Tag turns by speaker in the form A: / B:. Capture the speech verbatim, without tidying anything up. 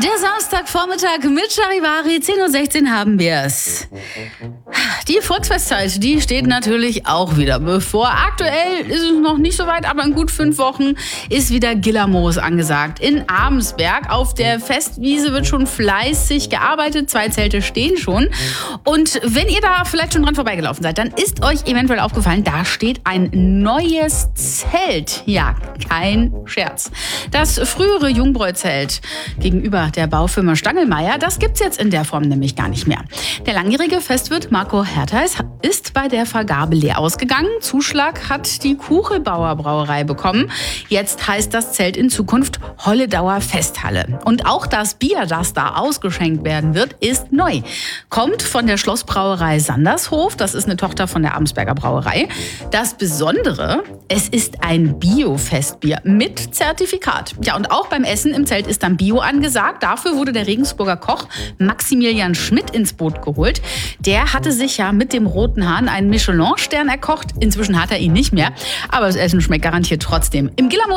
A: Der Samstagvormittag mit Charivari, zehn Uhr sechzehn haben wir es. Die Volksfestzeit, die steht natürlich auch wieder bevor. Aktuell ist es noch nicht so weit, aber in gut fünf Wochen ist wieder Gillermoos angesagt. In Abensberg auf der Festwiese wird schon fleißig gearbeitet. Zwei Zelte stehen schon. Und wenn ihr da vielleicht schon dran vorbeigelaufen seid, dann ist euch eventuell aufgefallen, da steht ein neues Zelt. Ja, kein Scherz. Das frühere Jungbräu-Zelt gegenüber der Baufirma Stangelmeier, das gibt's jetzt in der Form nämlich gar nicht mehr. Der langjährige Festwirt Marco Hertheis ist bei der Vergabe leer ausgegangen. Zuschlag hat die Kuchelbauer Brauerei bekommen. Jetzt heißt das Zelt in Zukunft Holledauer Festhalle. Und auch das Bier, das da ausgeschenkt werden wird, ist neu. Kommt von der Schlossbrauerei Sandershof. Das ist eine Tochter von der Abensberger Brauerei. Das Besondere, es ist ein Bio-Festbier mit Zertifikat. Ja, und auch beim Essen im Zelt ist dann Bio angesagt. Dafür wurde der Regensburger Koch Maximilian Schmidt ins Boot geholt. Der hatte sich ja mit dem Roten Hahn einen Michelin-Stern erkocht. Inzwischen hat er ihn nicht mehr, aber das Essen schmeckt garantiert trotzdem. Im Gillermoos